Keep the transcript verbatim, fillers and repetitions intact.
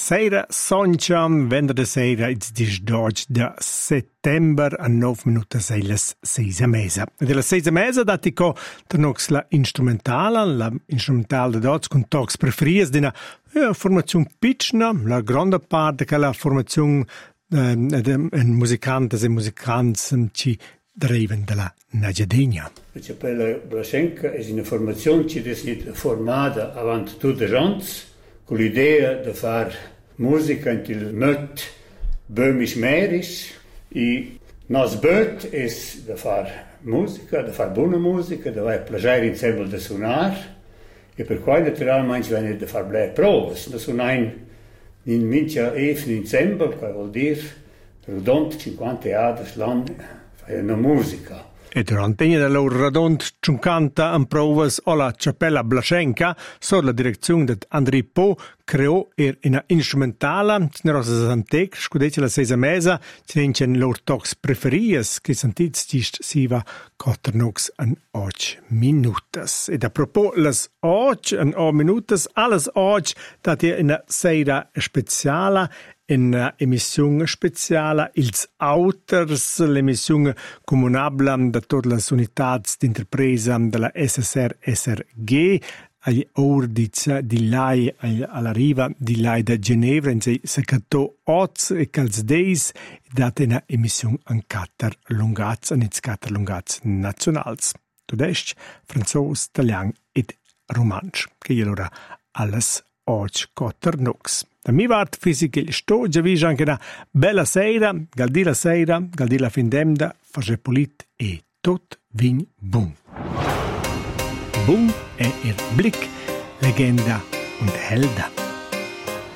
sera Soncham, venerdì sera, il diciotto di settembre, a nove minuti sei le sei e mezza. E delle sei e mezza dati co tornox la instrumentale, la instrumentale d'oggi con tox preferis di una eh, formazione piccina, la grande parte che la formazione eh, eh, musicanti e musicanti ci deriven dalla Nagiadegna. La Cappella Blaschenka è una formazione che è formata avanti tutti gli anni con l'idea di fare musica in il modo böhmisch-mährisch e nos böt è di fare musica, di fare buona musica, di avere piacere insieme di suonare e per cui naturalmente vengono di fare belle prove. Da suonare in mincia even insieme, che vuol dire rodont cinquanta anni lang una musica. E durante la loro radont cinquanta in provas alla Cappella Blaschenka, sotto la direzione di Andrei Po, creò una instrumentale, ci ne santec, scudece la sesa mesa, ci ne c'è loro tox preferies, che sentite stist si va quattornox an och minutas. Ed a propos las och an o minutas, alles och, dati una sera speciale, in emissione speciale, ils Auters, l'emissione comunabile da tutte le unità di interpresa della S S R S R G, agli ordici di lei alla riva di lei da Ginevra, in sei secatò oz e calzdeis, date una emissione in quattro lungazzi, in quattro lungazzi nazionali. Tudesc, franzos, italiano e romansch, che allora alles oggi quattornox. Da mi vart fisica il sto, già vi anche una bella sera, galdi la sera, galdi la fin d'emda, face polit e tot vin bun. Bun è il Blick, Legenda und Helda.